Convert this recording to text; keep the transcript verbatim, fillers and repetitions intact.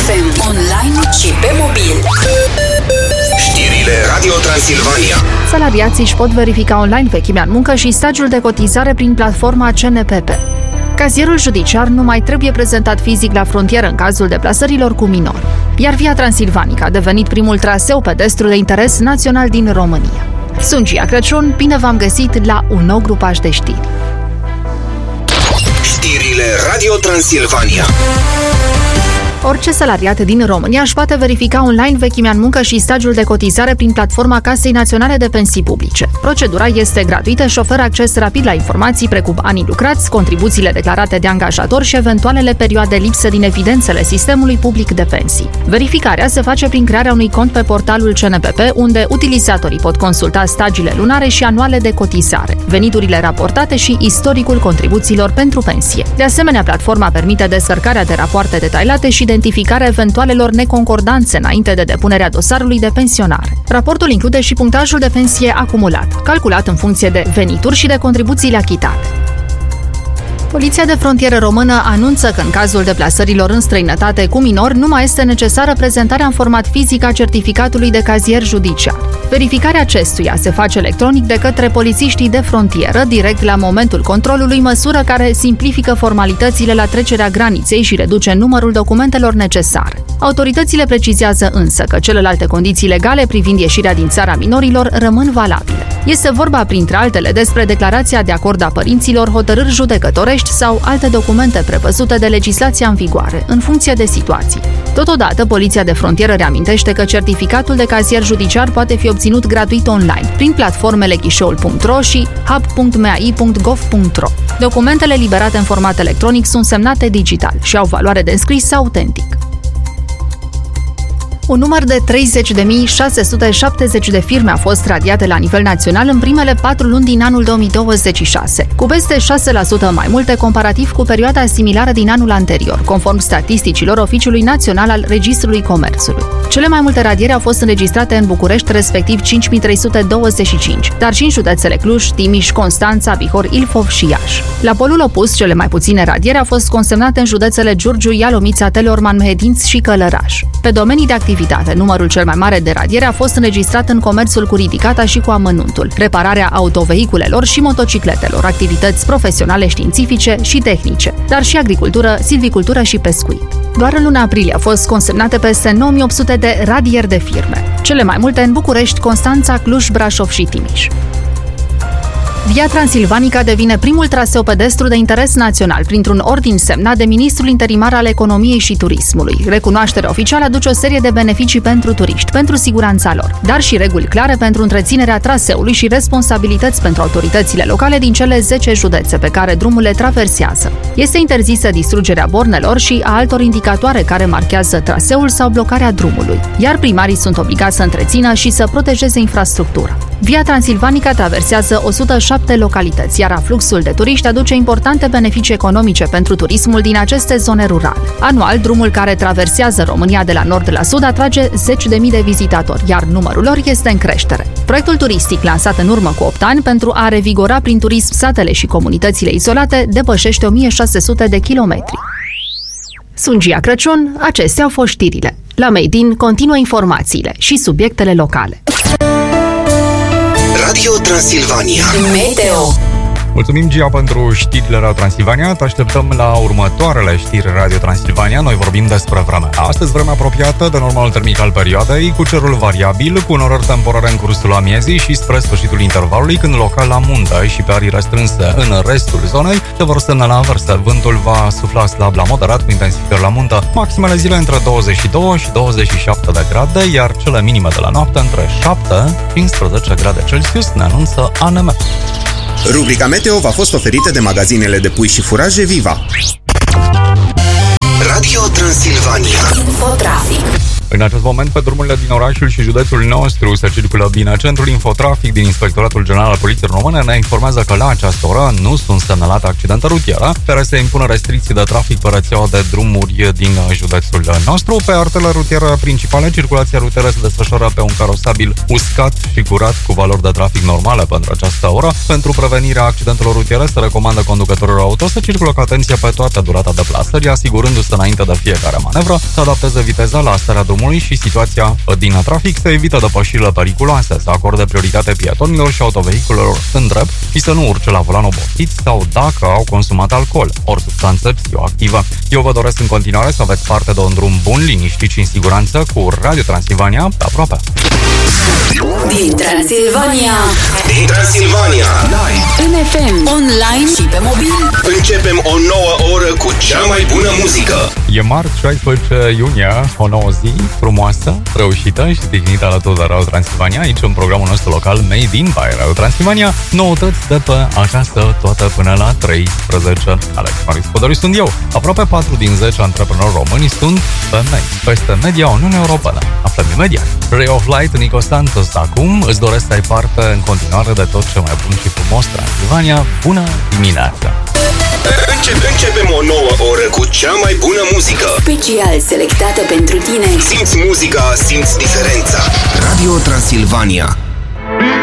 F M, online și pe mobil. Știrile Radio Transilvania. Salariații își pot verifica online vechimea în muncă și stagiul de cotizare prin platforma C N P P. Cazierul judiciar nu mai trebuie prezentat fizic la frontieră în cazul deplasărilor cu minori. Iar Via Transilvanica a devenit primul traseu pedestru de interes național din România. Sunt Gia Crăciun, bine v-am găsit la un nou grupaj de știri. Știrile Radio Transilvania. Orice salariat din România își poate verifica online vechimea în muncă și stagiul de cotizare prin platforma Casei Naționale de Pensii Publice. Procedura este gratuită și oferă acces rapid la informații precum anii lucrați, contribuțiile declarate de angajator și eventualele perioade lipsă din evidențele sistemului public de pensii. Verificarea se face prin crearea unui cont pe portalul C N P P, unde utilizatorii pot consulta stagiile lunare și anuale de cotizare, veniturile raportate și istoricul contribuțiilor pentru pensie. De asemenea, platforma permite descărcarea de rapoarte detaliate și identificarea eventualelor neconcordanțe înainte de depunerea dosarului de pensionare. Raportul include și punctajul de pensie acumulat, calculat în funcție de venituri și de contribuțiile achitate. Poliția de frontieră română anunță că în cazul deplasărilor în străinătate cu minori nu mai este necesară prezentarea în format fizic a certificatului de cazier judiciar. Verificarea acestuia se face electronic de către polițiștii de frontieră direct la momentul controlului, măsură care simplifică formalitățile la trecerea graniței și reduce numărul documentelor necesare. Autoritățile precizează însă că celelalte condiții legale privind ieșirea din țara minorilor rămân valabile. Este vorba, printre altele, despre declarația de acord a părinților, hotărâri judecătorești sau alte documente prevăzute de legislația în vigoare, în funcție de situație. Totodată, Poliția de Frontieră reamintește că certificatul de cazier judiciar poate fi obținut gratuit online, prin platformele ghișeul punct ro și hub punct m a i punct gov punct ro. Documentele liberate în format electronic sunt semnate digital și au valoare de înscris autentic. Un număr de treizeci de mii șase sute șaptezeci de firme a fost radiate la nivel național în primele patru luni din anul două mii douăzeci și șase, cu peste șase la sută mai multe comparativ cu perioada similară din anul anterior, conform statisticilor Oficiului Național al Registrului Comerțului. Cele mai multe radieri au fost înregistrate în București, respectiv cinci mii trei sute douăzeci și cinci, dar și în județele Cluj, Timiș, Constanța, Bihor, Ilfov și Iași. La polul opus, cele mai puține radieri au fost consemnate în județele Giurgiu, Ialomița, Teleorman, Mehedinți și Călăraș. Pe domenii de activitate, numărul cel mai mare de radiere a fost înregistrat în comerțul cu ridicata și cu amănuntul, repararea autovehiculelor și motocicletelor, activități profesionale, științifice și tehnice, dar și agricultură, silvicultură și pescuit. Doar în luna aprilie au fost consemnate peste nouă mii opt sute de radieri de firme, cele mai multe în București, Constanța, Cluj, Brașov și Timiș. Via Transilvanica devine primul traseu pedestru de interes național printr-un ordin semnat de ministrul interimar al economiei și turismului. Recunoașterea oficială aduce o serie de beneficii pentru turiști, pentru siguranța lor, dar și reguli clare pentru întreținerea traseului și responsabilități pentru autoritățile locale din cele zece județe pe care drumul le traversează. Este interzisă distrugerea bornelor și a altor indicatoare care marchează traseul sau blocarea drumului, iar primarii sunt obligați să întrețină și să protejeze infrastructura. Via Transilvanica traversează o sută șapte localități, iar afluxul de turiști aduce importante beneficii economice pentru turismul din aceste zone rurale. Anual, drumul care traversează România de la nord la sud atrage zeci de mii de vizitatori, iar numărul lor este în creștere. Proiectul turistic, lansat în urmă cu opt ani pentru a revigora prin turism satele și comunitățile izolate, depășește o mie șase sute de kilometri. Sunt Gia Crăciun, acestea au fost știrile. La Made in continuă informațiile și subiectele locale. Radio Transilvania. Meteo. Mulțumim, Gia, pentru știrile Radio Transilvania. Te așteptăm la următoarele știri Radio Transilvania. Noi vorbim despre vreme. Astăzi, vreme apropiată de normalul termic al perioadei, cu cerul variabil, cu norări temporare în cursul amiezii și spre sfârșitul intervalului, când local la munte și pe arii restrânse în restul zonei se vor semnala averse. Vântul va sufla slab la moderat, cu intensificări la muntă. Maximele zile între douăzeci și doi și douăzeci și șapte de grade, iar cele minime de la noapte între șapte și cincisprezece grade Celsius, ne anunță A N M. Rubrica Meteo v-a fost oferită de magazinele de pui și furaje Viva. Radio Transilvania. Infotrafic. În acest moment, pe drumurile din orașul și județul nostru se circulă bine. Centrul Infotrafic din Inspectoratul General al Poliției Române ne informează că la această oră nu sunt semnalate accidente rutiere, care se impună restricții de trafic pe rețeaua de drumuri din județul nostru. Pe artele rutiere principale, circulația rutieră se desfășoară pe un carosabil uscat și curat cu valori de trafic normale pentru această oră. Pentru prevenirea accidentelor rutiere se recomandă conducătorilor auto să circulă cu atenție pe toată durata deplasării, asigurându-se înainte de fiecare manevră să adapteze viteza la starea drumului și situația din trafic, să evită depășirile periculoase, să acorde prioritate pietonilor și autovehiculelor în drept și să nu urce la volan obosiți sau dacă au consumat alcool ori substanță psihoactivă. Eu vă doresc în continuare să aveți parte de un drum bun, liniștit și în siguranță cu Radio Transilvania pe aproape. Din Transilvania, Din Transilvania, live, în F M, online și pe mobil. începem o nouă oră cu cea mai bună muzică. E marți, șaisprezece iunie, o nouă zi frumoasă, reușită și sprijinită alături de Radio Transilvania, aici în programul nostru local Made in by Radio Transilvania. Noutăți de pe acasă, toate până la treisprezece. Alex Marius Podoriu sunt eu. Aproape patru din zece antreprenori români sunt femei. Peste media Uniunea Europeană. Aflăm imediat. Ray of Light, Nico Santos. Acum îți doresc să ai parte în continuare de tot ce mai bun și frumos Transilvania. Bună dimineața! Începem, începem o nouă oră cu cea mai bună muzică. Special selectată pentru tine. Simți muzica, simți diferența. Radio Transilvania.